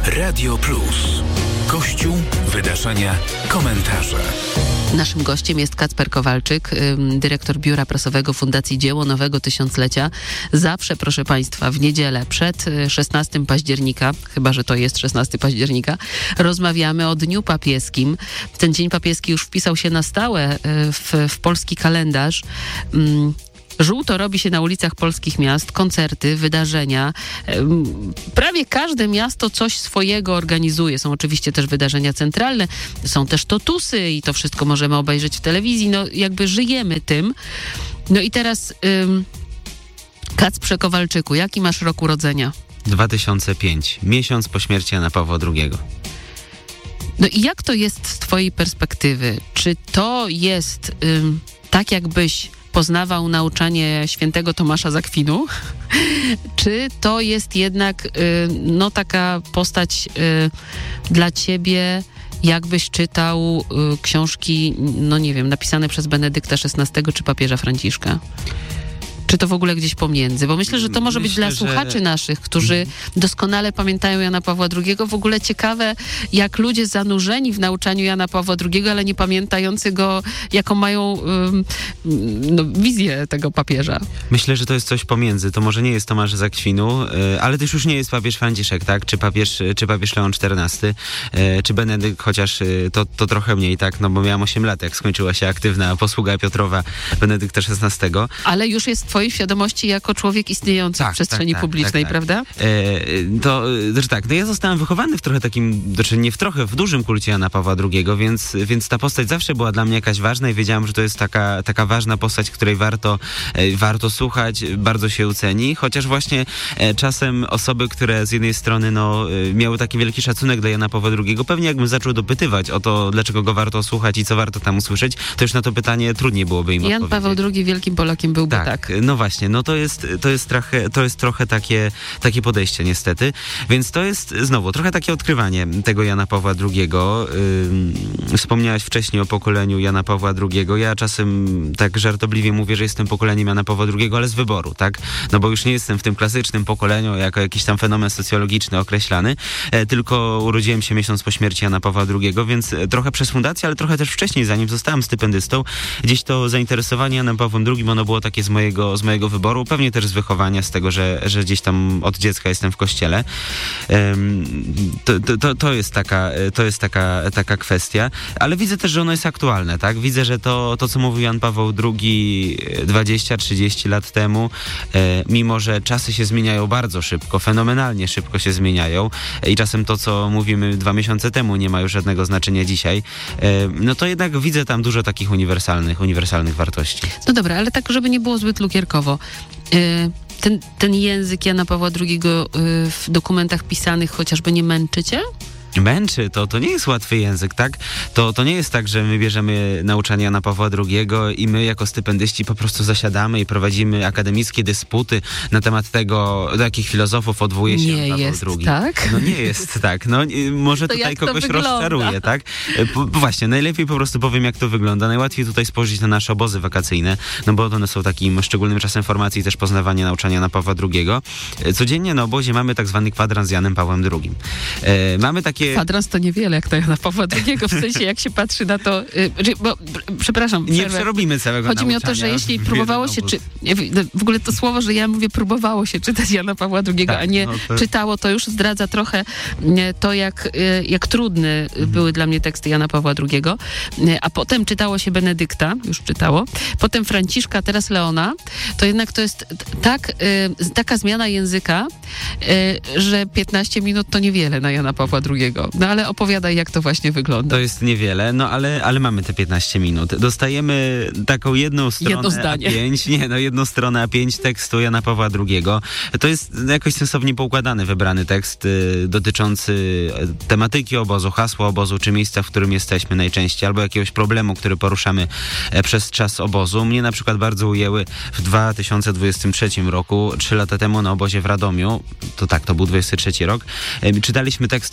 Radio Plus. Kościół, wydarzenia, komentarze. Naszym gościem jest Kacper Kowalczyk, dyrektor Biura Prasowego Fundacji Dzieło Nowego Tysiąclecia. Zawsze, proszę Państwa, w niedzielę przed 16 października, chyba że to jest 16 października, rozmawiamy o Dniu Papieskim. Ten Dzień Papieski już wpisał się na stałe w polski kalendarz. Żółto robi się na ulicach polskich miast, koncerty, wydarzenia. Prawie każde miasto coś swojego organizuje. Są oczywiście też wydarzenia centralne, są też totusy i to wszystko możemy obejrzeć w telewizji. No jakby żyjemy tym. No i teraz Kacprze Kowalczyku, jaki masz rok urodzenia? 2005. Miesiąc po śmierci Jana Pawła II. No i jak to jest z twojej perspektywy? Czy to jest tak jakbyś poznawał nauczanie świętego Tomasza z Akwinu? Czy to jest jednak taka postać dla ciebie, jakbyś czytał książki, napisane przez Benedykta XVI czy papieża Franciszka? Czy to w ogóle gdzieś pomiędzy? Bo myślę, że to może być dla słuchaczy naszych, którzy doskonale pamiętają Jana Pawła II. W ogóle ciekawe, jak ludzie zanurzeni w nauczaniu Jana Pawła II, ale nie pamiętający go, jaką mają wizję tego papieża. Myślę, że to jest coś pomiędzy. To może nie jest Tomasz z Akwinu, ale też już nie jest papież Franciszek, tak? Czy papież Leon XIV, czy Benedykt, chociaż to trochę mniej, tak? No bo miałam 8 lat, jak skończyła się aktywna posługa Piotrowa Benedykta XVI. Ale już jest twojej świadomości jako człowiek istniejący w przestrzeni publicznej, prawda? Ja zostałem wychowany w trochę takim, w dużym kulcie Jana Pawła II, więc ta postać zawsze była dla mnie jakaś ważna i wiedziałam, że to jest taka ważna postać, której warto słuchać, bardzo się ceni, chociaż właśnie czasem osoby, które z jednej strony miały taki wielki szacunek dla Jana Pawła II, pewnie jakbym zaczął dopytywać o to, dlaczego go warto słuchać i co warto tam usłyszeć, to już na to pytanie trudniej byłoby im odpowiedzieć. Jan Paweł II wielkim Polakiem byłby, tak. No właśnie, to jest trochę takie podejście niestety, więc to jest znowu trochę takie odkrywanie tego Jana Pawła II. Wspomniałaś wcześniej o pokoleniu Jana Pawła II. Ja czasem tak żartobliwie mówię, że jestem pokoleniem Jana Pawła II, ale z wyboru, tak? No bo już nie jestem w tym klasycznym pokoleniu jako jakiś tam fenomen socjologiczny określany, tylko urodziłem się miesiąc po śmierci Jana Pawła II, więc trochę przez fundację, ale trochę też wcześniej, zanim zostałem stypendystą, gdzieś to zainteresowanie Janem Pawłem II, ono było takie z mojego wyboru, pewnie też z wychowania, z tego, że gdzieś tam od dziecka jestem w kościele. To jest taka kwestia, ale widzę też, że ono jest aktualne, tak? Widzę, że to co mówił Jan Paweł II 20-30 lat temu, mimo że czasy się zmieniają bardzo szybko, fenomenalnie szybko się zmieniają i czasem to, co mówimy 2 miesiące temu, nie ma już żadnego znaczenia dzisiaj, to jednak widzę tam dużo takich uniwersalnych wartości. No dobra, ale tak, żeby nie było zbyt lukierkowo. Ten język Jana Pawła II w dokumentach pisanych chociażby nie męczy cię? Męczy, to nie jest łatwy język, tak? To nie jest tak, że my bierzemy nauczanie Jana Pawła II i my jako stypendyści po prostu zasiadamy i prowadzimy akademickie dysputy na temat tego, do jakich filozofów odwołuje się Jan Paweł II. Tak? No nie jest tak. No może to tutaj kogoś rozczaruje, tak? Właśnie, najlepiej po prostu powiem, jak to wygląda. Najłatwiej tutaj spojrzeć na nasze obozy wakacyjne, no bo one są takim szczególnym czasem formacji i też poznawania nauczania Jana Pawła II. Codziennie na obozie mamy tak zwany kwadrans z Janem Pawłem II. Mamy takie... Kwadrans to niewiele jak to Jana Pawła II, w sensie jak się patrzy na to... przepraszam. Nie przerobimy całego Chodzi mi o to, że jeśli próbowało się... w ogóle to słowo, że ja mówię próbowało się czytać Jana Pawła II, a nie czytało, to już zdradza trochę to, jak trudne były dla mnie teksty Jana Pawła II. A potem czytało się Benedykta, już czytało, potem Franciszka, teraz Leona, to jednak to jest taka zmiana języka, że 15 minut to niewiele na Jana Pawła II. No ale opowiadaj, jak to właśnie wygląda. To jest niewiele, ale mamy te 15 minut. Dostajemy taką jedną stronę A5, jedną stronę A5 tekstu Jana Pawła II. To jest jakoś sensownie poukładany, wybrany tekst dotyczący tematyki obozu, hasła obozu, czy miejsca, w którym jesteśmy najczęściej, albo jakiegoś problemu, który poruszamy przez czas obozu. Mnie na przykład bardzo ujęły w 2023 roku, 3 lata temu na obozie w Radomiu, to był 23 rok, czytaliśmy tekst Jana Pawła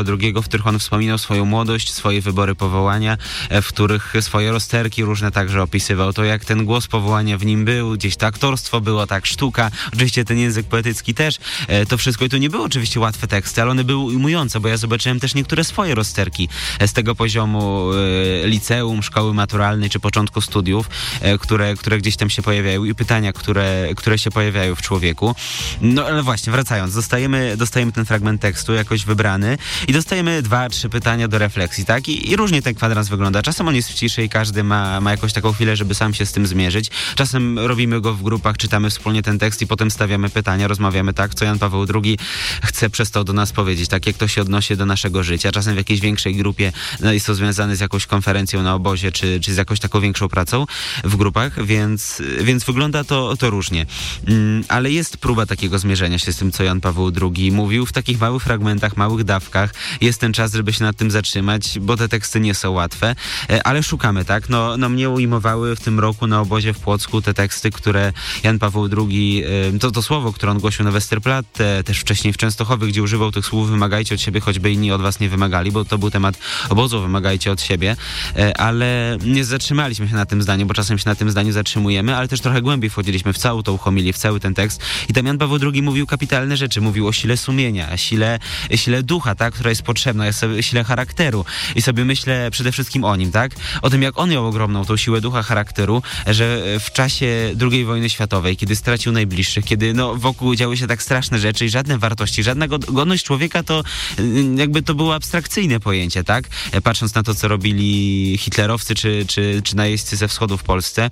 II, w których on wspominał swoją młodość, swoje wybory powołania, w których swoje rozterki różne także opisywał. To jak ten głos powołania w nim był, gdzieś to aktorstwo było, tak, sztuka, oczywiście ten język poetycki też, to wszystko i to nie były oczywiście łatwe teksty, ale one były ujmujące, bo ja zobaczyłem też niektóre swoje rozterki z tego poziomu liceum, szkoły maturalnej czy początku studiów, które gdzieś tam się pojawiają i pytania, które się pojawiają w człowieku. No ale właśnie, wracając, dostajemy ten fragment tekstu jakoś wybrany i dostajemy 2-3 pytania do refleksji, tak? I różnie ten kwadrans wygląda. Czasem on jest w ciszy i każdy ma jakąś taką chwilę, żeby sam się z tym zmierzyć. Czasem robimy go w grupach, czytamy wspólnie ten tekst i potem stawiamy pytania, rozmawiamy, tak, co Jan Paweł II chce przez to do nas powiedzieć, tak, jak to się odnosi do naszego życia. Czasem w jakiejś większej grupie jest to związane z jakąś konferencją na obozie, czy z jakąś taką większą pracą w grupach, więc wygląda to różnie. Ale jest próba takiego zmierzenia się z tym, co Jan Paweł II mówił w takich małych fragmentach, małych dawkach. Jest ten czas, żeby się nad tym zatrzymać, bo te teksty nie są łatwe, ale szukamy, tak? No mnie ujmowały w tym roku na obozie w Płocku te teksty, które Jan Paweł II, to słowo, które on głosił na Westerplatte, też wcześniej w Częstochowie, gdzie używał tych słów: wymagajcie od siebie, choćby inni od was nie wymagali, bo to był temat obozu, wymagajcie od siebie, ale nie zatrzymaliśmy się na tym zdaniu, bo czasem się na tym zdaniu zatrzymujemy, ale też trochę głębiej wchodziliśmy w całą tą homilię, w cały ten tekst i tam Jan Paweł II mówił kapitalne rzeczy, mówił o sile sumienia, sile ducha, tak, która jest potrzebna, sile charakteru i sobie myślę przede wszystkim o nim, tak, o tym, jak on miał ogromną tą siłę ducha, charakteru, że w czasie II wojny światowej, kiedy stracił najbliższych, kiedy wokół działy się tak straszne rzeczy i żadne wartości, żadna godność człowieka, to jakby to było abstrakcyjne pojęcie, tak, patrząc na to, co robili hitlerowcy czy najeźdźcy ze wschodu w Polsce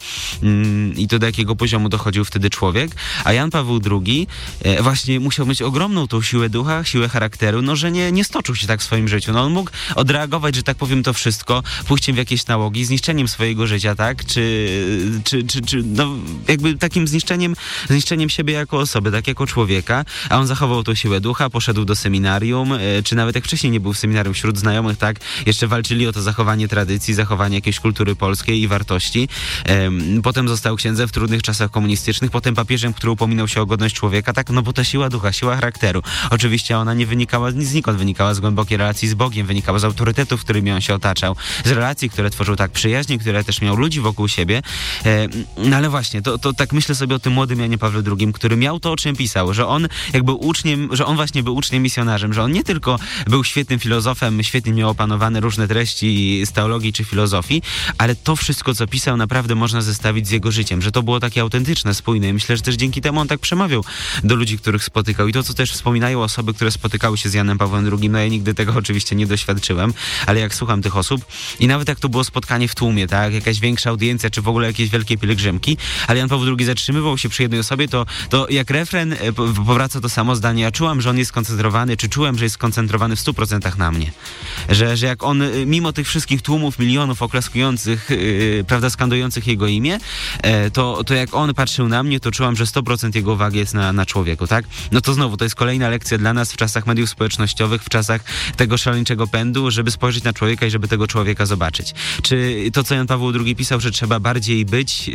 i to do jakiego poziomu dochodził wtedy człowiek, a Jan Paweł II właśnie musiał mieć ogromną tą siłę ducha, siłę charakteru, że nie stoczył się tak w swoim życiu. On mógł odreagować, że tak powiem, to wszystko pójściem w jakieś nałogi, zniszczeniem swojego życia, tak, czy jakby takim zniszczeniem siebie jako osoby, tak, jako człowieka, a on zachował tą siłę ducha, poszedł do seminarium, czy nawet jak wcześniej nie był w seminarium, wśród znajomych, tak, jeszcze walczyli o to zachowanie tradycji, zachowanie jakiejś kultury polskiej i wartości. Potem został księdzem w trudnych czasach komunistycznych, potem papieżem, który upominał się o godność człowieka, tak, bo ta siła ducha, siła charakteru. Oczywiście ona nie wynikała znikąd, wynikała z głębokiej relacji z Bogiem, wynikała z autorytetów, którymi on się otaczał, z relacji, które tworzył, tak, przyjaźni, które też miał ludzi wokół siebie. No ale właśnie, to tak myślę sobie o tym młodym Janie Pawle II, który miał to, o czym pisał, że on jakby uczniem, że on właśnie był uczniem misjonarzem, że on nie tylko był świetnym filozofem, świetnie miał opanowane różne treści z teologii czy filozofii, ale to wszystko, co pisał, naprawdę można zestawić z jego życiem, że to było takie autentyczne, spójne i myślę, że też dzięki temu on tak przemawiał do ludzi, których spotykał i to, co też wspominają osoby, które spotykały się z Janem Pawłem II, ja nigdy tego oczywiście nie doświadczyłem, ale jak słucham tych osób i nawet jak to było spotkanie w tłumie, tak, jakaś większa audiencja, czy w ogóle jakieś wielkie pielgrzymki, ale Jan Paweł II zatrzymywał się przy jednej osobie, to jak refren powraca to samo zdanie, ja czułam, że on jest skoncentrowany, czy czułem, że jest skoncentrowany w 100% na mnie. Że jak on, mimo tych wszystkich tłumów, milionów oklaskujących, prawda, skandujących jego imię, to jak on patrzył na mnie, to czułam, że 100% jego uwagi jest na człowieku, tak? No to znowu, to jest kolejna lekcja dla nas w czasach mediów społecznościowych, w czasach tego szaleńczego pędu, żeby spojrzeć na człowieka i żeby tego człowieka zobaczyć. Czy to, co Jan Paweł II pisał, że trzeba bardziej być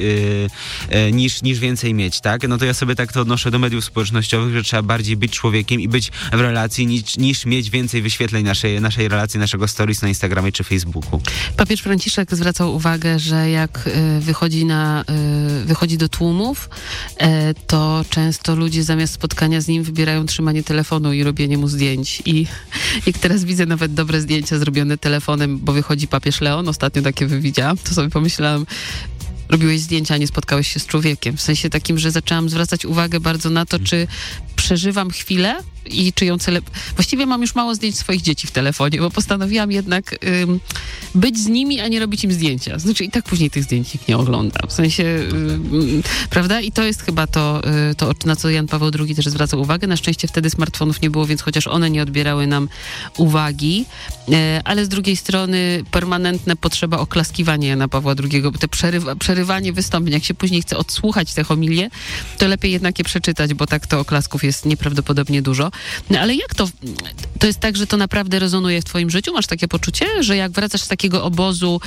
niż więcej mieć, tak? No to ja sobie tak to odnoszę do mediów społecznościowych, że trzeba bardziej być człowiekiem i być w relacji niż mieć więcej wyświetleń naszej relacji, naszego stories na Instagramie czy Facebooku. Papież Franciszek zwracał uwagę, że jak wychodzi do tłumów, to często ludzie zamiast spotkania z nim wybierają trzymanie telefonu i robienie mu zdjęć. I jak teraz widzę nawet dobre zdjęcia zrobione telefonem, bo wychodzi papież Leon, ostatnio takie widziałam, to sobie pomyślałam, robiłeś zdjęcia, a nie spotkałeś się z człowiekiem. W sensie takim, że zaczęłam zwracać uwagę bardzo na to, czy przeżywam chwilę i czy ją Właściwie mam już mało zdjęć swoich dzieci w telefonie, bo postanowiłam jednak być z nimi, a nie robić im zdjęcia. Znaczy i tak później tych zdjęć nikt nie ogląda. W sensie, prawda? I to jest chyba to, na co Jan Paweł II też zwracał uwagę. Na szczęście wtedy smartfonów nie było, więc chociaż one nie odbierały nam uwagi, ale z drugiej strony permanentne potrzeba oklaskiwania Jana Pawła II, bo te przerywanie wystąpień, jak się później chce odsłuchać te homilie, to lepiej jednak je przeczytać, bo tak to oklasków jest nieprawdopodobnie dużo. No, ale jak to jest tak, że to naprawdę rezonuje w twoim życiu? Masz takie poczucie, że jak wracasz z takiego obozu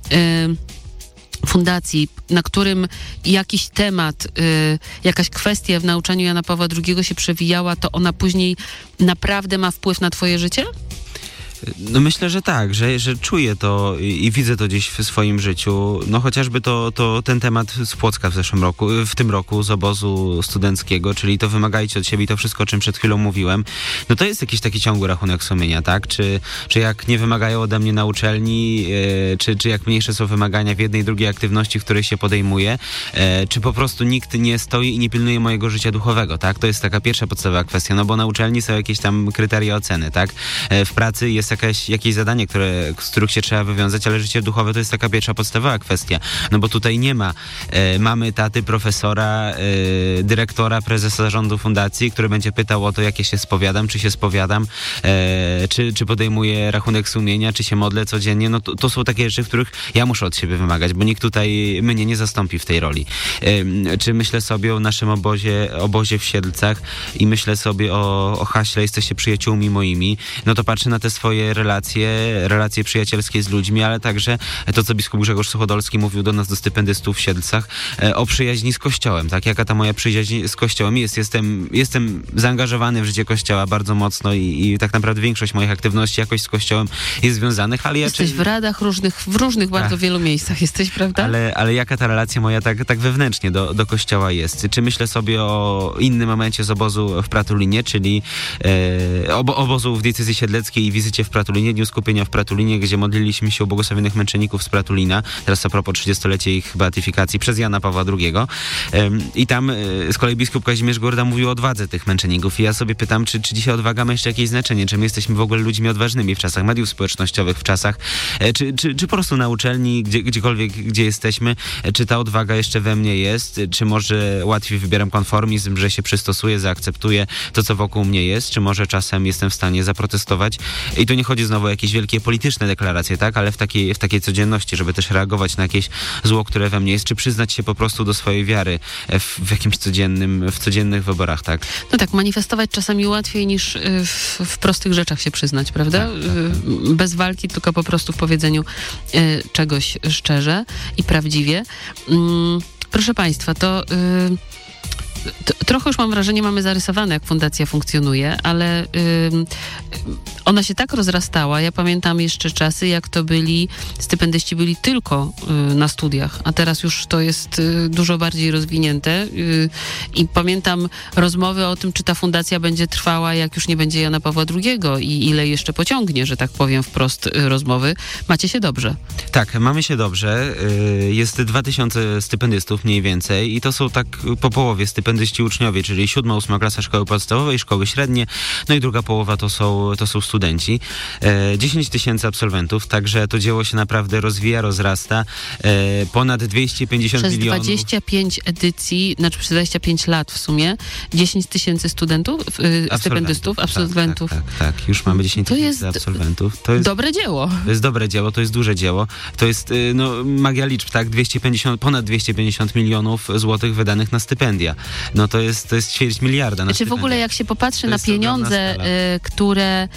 fundacji, na którym jakiś temat, jakaś kwestia w nauczaniu Jana Pawła II się przewijała, to ona później naprawdę ma wpływ na twoje życie? No myślę, że tak, że czuję to i widzę to gdzieś w swoim życiu. No chociażby to ten temat z Płocka w tym roku z obozu studenckiego, czyli to wymagajcie od siebie i to wszystko, o czym przed chwilą mówiłem. No to jest jakiś taki ciągły rachunek sumienia, tak? Czy jak nie wymagają ode mnie na uczelni, czy jak mniejsze są wymagania w jednej i drugiej aktywności, w której się podejmuję, czy po prostu nikt nie stoi i nie pilnuje mojego życia duchowego, tak? To jest taka pierwsza podstawowa kwestia, no bo na uczelni są jakieś tam kryteria oceny, tak? W pracy jest jakieś zadanie, z których się trzeba wywiązać, ale życie duchowe to jest taka pierwsza podstawowa kwestia, no bo tutaj nie ma mamy, taty, profesora, dyrektora, prezesa zarządu fundacji, który będzie pytał o to, jak się spowiadam, czy się spowiadam, czy podejmuję rachunek sumienia, czy się modlę codziennie, no to są takie rzeczy, których ja muszę od siebie wymagać, bo nikt tutaj mnie nie zastąpi w tej roli. Czy myślę sobie o naszym obozie w Siedlcach i myślę sobie o haśle, jesteście przyjaciółmi moimi, no to patrzę na te swoje relacje przyjacielskie z ludźmi, ale także to, co biskup Grzegorz Suchodolski mówił do nas, do stypendystów w Siedlcach, o przyjaźni z Kościołem, tak? Jaka ta moja przyjaźń z Kościołem jest. Jestem zaangażowany w życie Kościoła bardzo mocno i tak naprawdę większość moich aktywności jakoś z Kościołem jest związanych, ale Jesteś w radach w różnych bardzo wielu miejscach jesteś, prawda? Ale jaka ta relacja moja tak wewnętrznie do Kościoła jest? Czy myślę sobie o innym momencie z obozu w Pratulinie, czyli obozu w diecezji siedleckiej i wizycie w Pratulinie, Dniu Skupienia w Pratulinie, gdzie modliliśmy się u błogosławionych męczenników z Pratulina, teraz a propos 30-lecia ich beatyfikacji przez Jana Pawła II. I tam z kolei biskup Kazimierz Górda mówił o odwadze tych męczenników i ja sobie pytam, czy dzisiaj odwaga ma jeszcze jakieś znaczenie, czy my jesteśmy w ogóle ludźmi odważnymi w czasach mediów społecznościowych, w czasach, czy po prostu na uczelni, gdziekolwiek, gdzie jesteśmy, czy ta odwaga jeszcze we mnie jest, czy może łatwiej wybieram konformizm, że się przystosuję, zaakceptuję to, co wokół mnie jest, czy może czasem jestem w stanie zaprotestować. I tu nie chodzi znowu o jakieś wielkie polityczne deklaracje, tak, ale w takiej codzienności, żeby też reagować na jakieś zło, które we mnie jest, czy przyznać się po prostu do swojej wiary w jakimś codziennych wyborach, tak? No tak, manifestować czasami łatwiej niż w prostych rzeczach się przyznać, prawda? Tak. Bez walki, tylko po prostu w powiedzeniu czegoś szczerze i prawdziwie. Proszę Państwa, trochę już mam wrażenie, mamy zarysowane, jak fundacja funkcjonuje, ale ona się tak rozrastała. Ja pamiętam jeszcze czasy, jak to stypendyści byli tylko na studiach, a teraz już to jest dużo bardziej rozwinięte i pamiętam rozmowy o tym, czy ta fundacja będzie trwała, jak już nie będzie Jana Pawła II i ile jeszcze pociągnie, że tak powiem wprost, rozmowy. Macie się dobrze. Tak, mamy się dobrze. Jest 2000 stypendystów mniej więcej i to są tak po połowie stypendyści uczniowie, czyli 7-8 klasa szkoły podstawowej, szkoły średnie, no i druga połowa to są studenci. 10 000 absolwentów, także to dzieło się naprawdę rozwija, rozrasta. Ponad 250 milionów. Przez 25 edycji, znaczy przez 25 lat w sumie, 10 000 studentów, stypendystów, absolwentów. Tak. Już mamy 10 000 absolwentów. To jest dobre dzieło. To jest dobre dzieło, to jest duże dzieło. To jest magia liczb, tak? Ponad 250 milionów złotych wydanych na stypendia. No to jest ćwierć miliarda na Czy w ogóle jak się popatrzy na pieniądze, które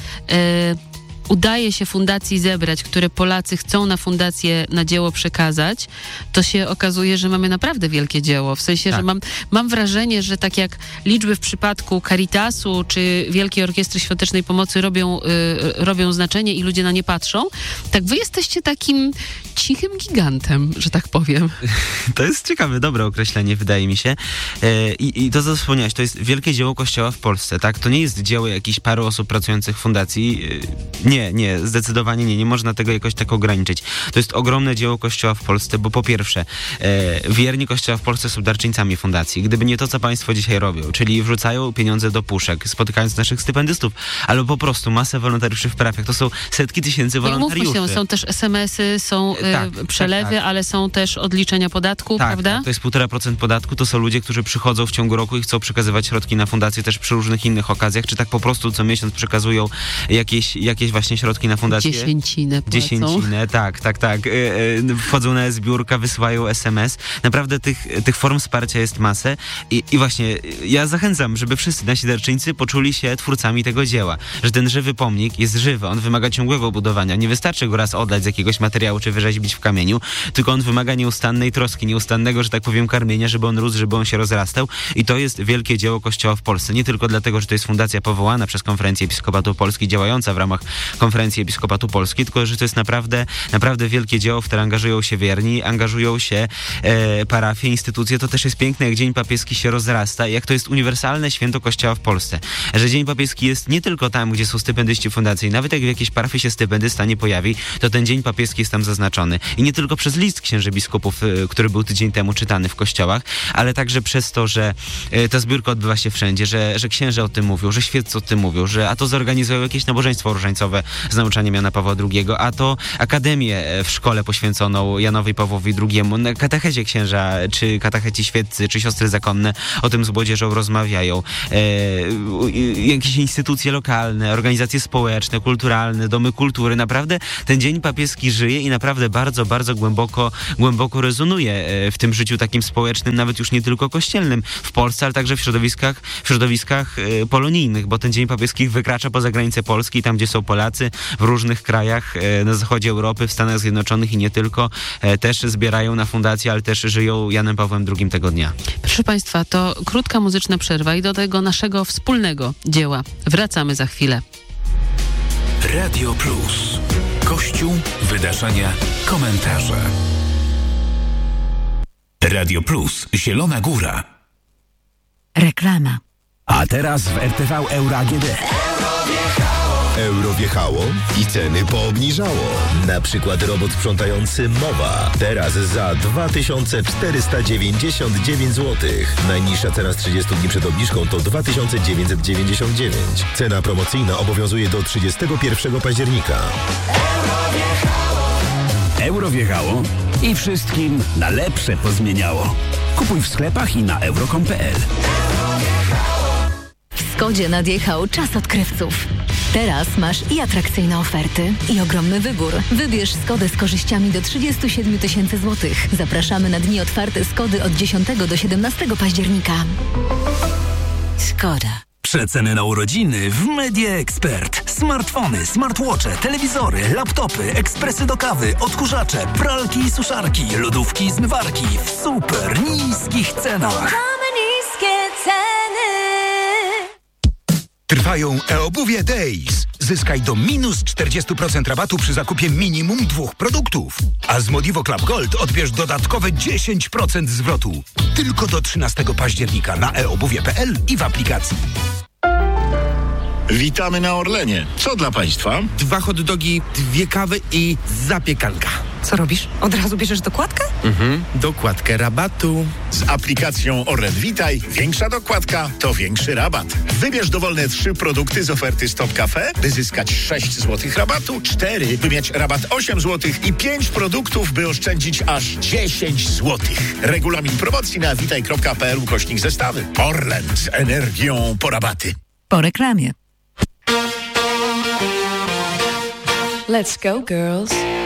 udaje się fundacji zebrać, które Polacy chcą na fundację, na dzieło przekazać, to się okazuje, że mamy naprawdę wielkie dzieło. W sensie, że mam wrażenie, że tak jak liczby w przypadku Caritasu czy Wielkiej Orkiestry Świątecznej Pomocy robią znaczenie i ludzie na nie patrzą, tak wy jesteście takim cichym gigantem, że tak powiem. To jest ciekawe, dobre określenie, wydaje mi się. I to, co wspomniałeś, to jest wielkie dzieło Kościoła w Polsce, tak? To nie jest dzieło jakichś paru osób pracujących w fundacji. Nie, zdecydowanie nie można tego jakoś tak ograniczyć. To jest ogromne dzieło Kościoła w Polsce, bo po pierwsze, wierni Kościoła w Polsce są darczyńcami fundacji. Gdyby nie to, co państwo dzisiaj robią, czyli wrzucają pieniądze do puszek, spotykając naszych stypendystów, albo po prostu masę wolontariuszy w parafiach. To są setki tysięcy wolontariuszy. Mówmy się, są też SMS-y, są przelewy, ale są też odliczenia podatku, prawda? Tak, to jest 1,5% podatku. To są ludzie, którzy przychodzą w ciągu roku i chcą przekazywać środki na fundację też przy różnych innych okazjach, czy tak po prostu co miesiąc przekazują jakieś właśnie środki na fundację. Dziesięcinę, tak. Wchodzą na zbiórka, wysyłają SMS. Naprawdę tych form wsparcia jest masę i właśnie ja zachęcam, żeby wszyscy nasi darczyńcy poczuli się twórcami tego dzieła, że ten żywy pomnik jest żywy, on wymaga ciągłego budowania. Nie wystarczy go raz oddać z jakiegoś materiału, czy wyrzeźbić w kamieniu, tylko on wymaga nieustannej troski, nieustannego, że tak powiem, karmienia, żeby on rósł, żeby on się rozrastał i to jest wielkie dzieło Kościoła w Polsce. Nie tylko dlatego, że to jest fundacja powołana przez Konferencję Episkopatu Polski, działająca w ramach Konferencji Episkopatu Polski, tylko że to jest naprawdę wielkie dzieło, w które angażują się wierni, angażują się parafie, instytucje. To też jest piękne, jak Dzień Papieski się rozrasta i jak to jest uniwersalne święto Kościoła w Polsce. Że Dzień Papieski jest nie tylko tam, gdzie są stypendyści fundacji. Nawet jak w jakiejś parafii się stypendysta nie pojawi, to ten Dzień Papieski jest tam zaznaczony. I nie tylko przez list księży biskupów, który był tydzień temu czytany w kościołach, ale także przez to, że ta zbiórka odbywa się wszędzie, że księże o tym mówią, że świeccy o tym mówią, że a to zorganizują jakieś nabożeństwo różańcowe z nauczaniem Jana Pawła II, a to akademię w szkole poświęconą Janowi Pawłowi II, na katechezie księża, czy katecheci świeccy, czy siostry zakonne o tym z młodzieżą rozmawiają. Jakieś instytucje lokalne, organizacje społeczne, kulturalne, domy kultury. Naprawdę ten Dzień Papieski żyje i naprawdę bardzo, bardzo głęboko rezonuje w tym życiu takim społecznym, nawet już nie tylko kościelnym w Polsce, ale także w środowiskach polonijnych, bo ten Dzień Papieski wykracza poza granice Polski, tam gdzie są Polacy, w różnych krajach na zachodzie Europy, w Stanach Zjednoczonych i nie tylko, też zbierają na fundację, ale też żyją Janem Pawłem II tego dnia. Proszę Państwa, to krótka muzyczna przerwa i do tego naszego wspólnego dzieła wracamy za chwilę. Radio Plus. Kościół, wydarzenia, komentarze. Radio Plus, Zielona Góra. Reklama. A teraz w RTV Euro AGD. Euro wjechało i ceny poobniżało. Na przykład robot sprzątający Mowa. Teraz za 2499 zł. Najniższa cena z 30 dni przed obniżką to 2999. Cena promocyjna obowiązuje do 31 października. Euro wjechało i wszystkim na lepsze pozmieniało. Kupuj w sklepach i na euro.com.pl. W Skodzie nadjechał czas odkrywców. Teraz masz i atrakcyjne oferty, i ogromny wybór. Wybierz Skodę z korzyściami do 37 000 złotych. Zapraszamy na dni otwarte Skody od 10 do 17 października. Skoda. Przeceny na urodziny w Media Expert. Smartfony, smartwatche, telewizory, laptopy, ekspresy do kawy, odkurzacze, pralki i suszarki, lodówki i zmywarki w super niskich cenach. Mamy niskie ceny. Trwają eObuwie Days. Zyskaj do minus 40% rabatu przy zakupie minimum 2 produktów. A z Modivo Club Gold odbierz dodatkowe 10% zwrotu. Tylko do 13 października na eobuwie.pl i w aplikacji. Witamy na Orlenie. Co dla Państwa? 2 hot dogi, 2 kawy i zapiekanka. Co robisz? Od razu bierzesz dokładkę? Dokładkę rabatu. Z aplikacją Orlen Witaj większa dokładka to większy rabat. Wybierz dowolne 3 produkty z oferty Stop Cafe, by zyskać 6 zł rabatu, 4, by mieć rabat 8 zł i 5 produktów, by oszczędzić aż 10 zł. Regulamin promocji na witaj.pl/zestawy. Orlen z energią po rabaty. Po reklamie. Let's go, girls.